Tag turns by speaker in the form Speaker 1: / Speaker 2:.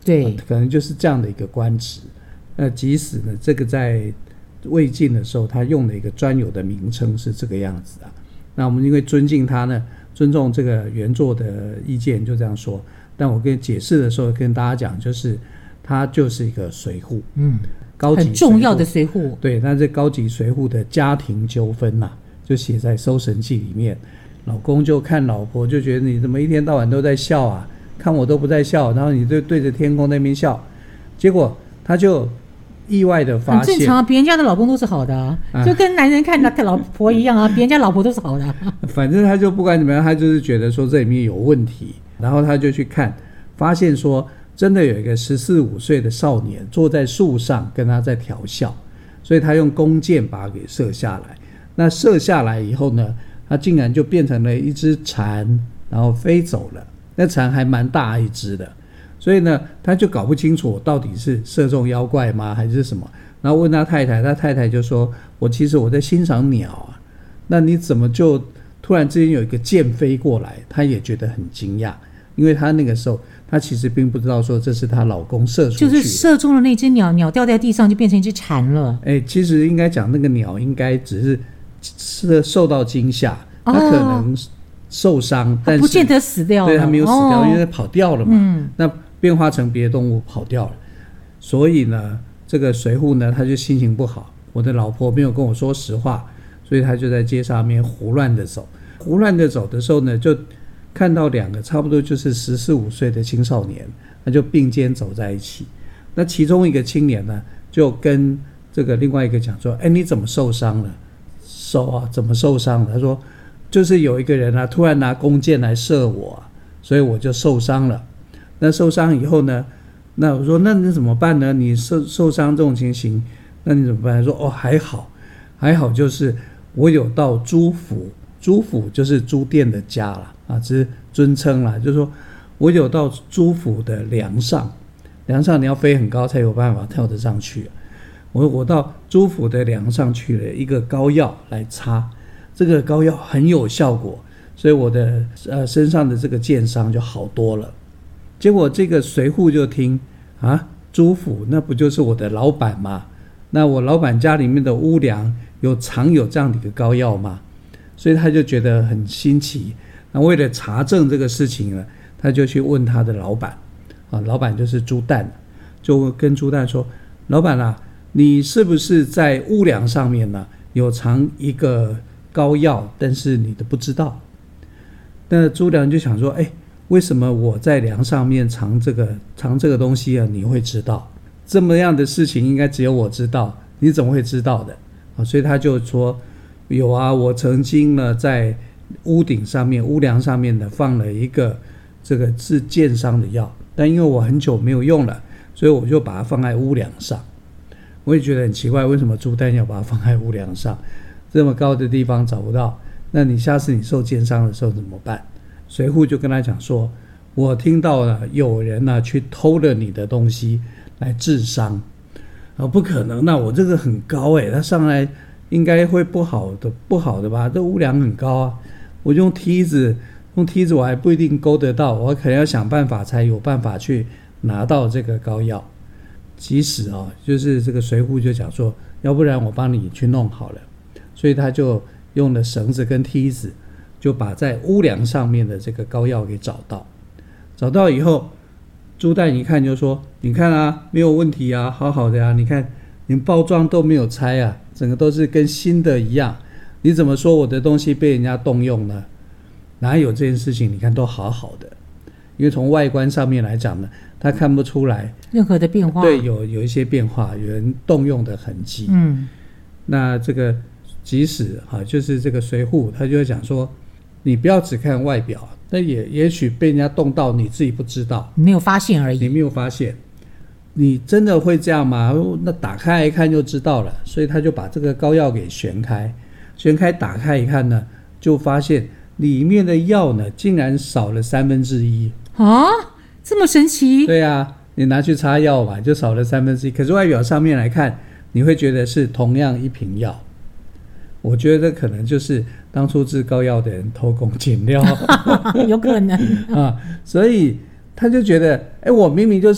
Speaker 1: 对，
Speaker 2: 可能就是这样的一个官职。即使呢这个在魏晋的时候他用了一个专有的名称是这个样子啊，那我们因为尊敬他呢，尊重这个原作的意见就这样说，但我跟解释的时候跟大家讲，就是他就是一个随扈，高级
Speaker 1: 很重要的随扈。
Speaker 2: 对，那这高级随扈的家庭纠纷就写在《搜神记》里面。老公就看老婆就觉得你怎么一天到晚都在笑啊，看我都不在笑，然后你就对着天空那边笑，结果他就意外的发现，
Speaker 1: 很正常啊，别人家的老公都是好的就跟男人看老婆一样啊，别人家老婆都是好的
Speaker 2: 反正他就不管怎么样，他就是觉得说这里面有问题，然后他就去看，发现说真的有一个14、15岁的少年坐在树上跟他在调笑，所以他用弓箭把他给射下来。那射下来以后呢，他竟然就变成了一只蝉，然后飞走了。那蝉还蛮大一只的，所以呢他就搞不清楚我到底是射中妖怪吗还是什么，然后问他太太，他太太就说其实我在欣赏鸟啊，那你怎么就突然之间有一个箭飞过来，他也觉得很惊讶，因为他那个时候他其实并不知道说这是她老公射出去的，
Speaker 1: 就是射中了那只鸟，鸟掉在地上就变成一只蝉了。
Speaker 2: 其实应该讲那个鸟应该只是受到惊吓，它可能受伤，但是
Speaker 1: 不见得死掉了，
Speaker 2: 对，它没有死掉，因为它跑掉了嘛，那变化成别的动物跑掉了，所以呢这个随扈呢他就心情不好，我的老婆没有跟我说实话，所以他就在街上面胡乱的走的时候呢，就看到两个差不多就是14、15岁的青少年，那就并肩走在一起。那其中一个青年呢就跟这个另外一个讲说，你怎么受伤了？手啊怎么受伤了？他说就是有一个人突然拿弓箭来射我，所以我就受伤了。那受伤以后呢，那我说那你怎么办呢？你受伤这种情形，那你怎么办？他说还好，就是我有到朱府就是朱店的家了只是尊称啦，就是说我有到朱府的梁上你要飞很高才有办法跳得上去我到朱府的梁上去了一个膏药来擦，这个膏药很有效果，所以我的身上的这个箭伤就好多了。结果这个随扈就听朱府那不就是我的老板吗？那我老板家里面的屋梁藏有这样的一个膏药吗？所以他就觉得很新奇。那为了查证这个事情呢，他就去问他的老板老板就是朱旦，就跟朱旦说，老板你是不是在屋梁上面有藏一个膏药，但是你都不知道？那朱良就想说，为什么我在梁上面藏这个东西你会知道？这么样的事情应该只有我知道，你怎么会知道的？所以他就说，有我曾经呢在屋梁上面呢放了一个这个治箭伤的药，但因为我很久没有用了，所以我就把它放在屋梁上。我也觉得很奇怪，为什么朱丹要把它放在屋梁上？这么高的地方找不到，那你下次你受箭伤的时候怎么办？随扈就跟他讲说，我听到了有人去偷了你的东西来治伤。不可能，那我这个很高他上来应该会不好的吧？这屋梁很高我用梯子我还不一定勾得到，我可能要想办法才有办法去拿到这个膏药。即使就是这个随扈就讲说，要不然我帮你去弄好了，所以他就用了绳子跟梯子，就把在屋梁上面的这个膏药给找到以后，朱旦一看就说，你看没有问题好好的你看连包装都没有拆整个都是跟新的一样，你怎么说我的东西被人家动用呢？哪有这件事情？你看都好好的，因为从外观上面来讲呢，他看不出来
Speaker 1: 任何的变化，
Speaker 2: 对，有一些变化，有人动用的痕迹。那这个即使就是这个随扈他就会讲说，你不要只看外表，但也许被人家动到你自己不知道，
Speaker 1: 你没有发现而已。
Speaker 2: 你没有发现，你真的会这样吗？那打开一看就知道了。所以他就把这个膏药给旋开打开一看呢，就发现里面的药呢竟然少了1/3
Speaker 1: 这么神奇？
Speaker 2: 对你拿去擦药嘛，就少了1/3，可是外表上面来看，你会觉得是同样一瓶药。我觉得可能就是当初制膏药的人偷工减料
Speaker 1: 有可能
Speaker 2: 所以他就觉得我明明就是